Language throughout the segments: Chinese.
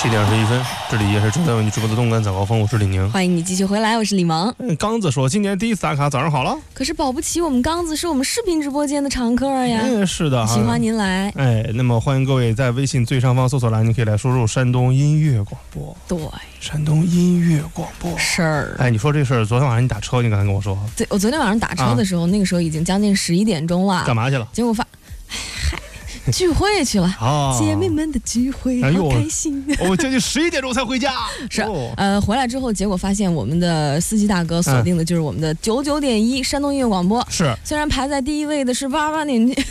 7:11，这里也是正在为你直播的动感早高峰，我是李宁。 欢迎你继续回来，我是李萌。 刚子说今年第一次打卡，早上好了。 可是保不齐我们刚子是我们视频直播间的常客呀。 是的， 喜欢您来。 那么欢迎各位在微信最上方搜索栏，你可以来输入山东音乐广播。 对， 山东音乐广播事儿。 你说这事儿，昨天晚上你打车，你刚才跟我说。 对，我昨天晚上打车的时候，那个时候已经将近11点钟了。 干嘛去了？ 结果聚会去了，姐妹们的聚会，好开心。 我将近11点钟才回家。 是，回来之后，结果发现我们的司机大哥锁定的就是我们的99.1山东音乐广播。 是， 虽然排在第一位的是88年级。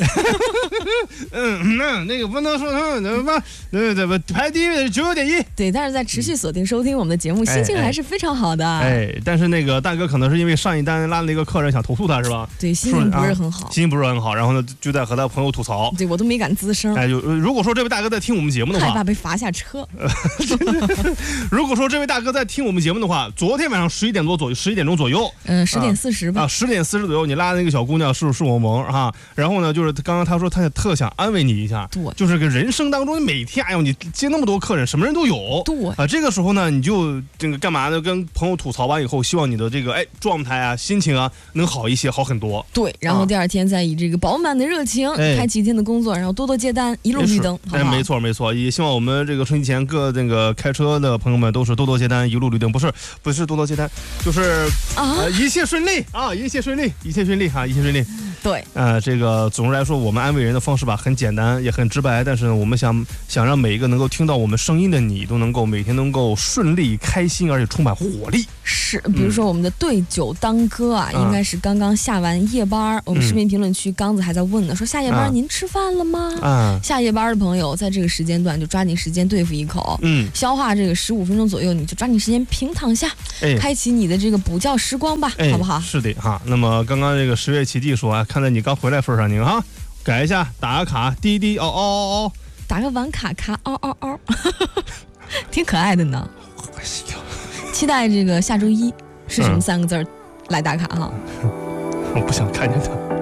那个不能说排第一位的是99.1。 对，但是在持续锁定收听我们的节目，心情还是非常好的。 但是那个大哥可能是因为上一单拉了一个客人想投诉他，是吧？ 对，心情不是很好， 心情不是很好，然后呢就在和他朋友吐槽。 对，我都没敢吱声。 如果说这位大哥在听我们节目的话， 害怕被罚下车。 如果说这位大哥在听我们节目的话，昨天晚上11点钟左右 ，10点40吧 ，10点40左右，你拉的那个小姑娘是我萌哈，然后呢，就是刚刚他说他特想安慰你一下， 对， 就是个人生当中每天，你接那么多客人，什么人都有， 对这个时候呢，你就这个干嘛呢？跟朋友吐槽完以后，希望你的这个状态啊、心情啊能好一些，好很多。 对，然后第二天再以这个饱满的热情开启一天的工作，然后多多接单，一路绿灯。 没错，也希望我们这个春节前各那个开车的朋友们都是多多接单，一路绿灯，不是多多接单，就是一切顺利啊，一切顺利哈，一切顺利。 对， 这个总的来说，我们安慰人的方式吧，很简单，也很直白，但是我们想让每一个能够听到我们声音的你，都能够每天能够顺利、开心，而且充满活力。 是，比如说我们的对酒当歌啊，应该是刚刚下完夜班，我们视频评论区刚子还在问呢，说下夜班您吃饭了吗？下夜班的朋友在这个时间段就抓紧时间对付一口，消化这个15分钟左右，你就抓紧时间平躺下，开启你的这个补觉时光吧，好不好？ 是的哈。那么刚刚这个10月奇迹说看在你刚回来份上，您哈改一下，打个卡，滴滴嗷嗷嗷嗷， 打个碗卡卡嗷嗷嗷，挺可爱的呢。期待这个下周一是什么3个字来打卡哈。 我不想看见他。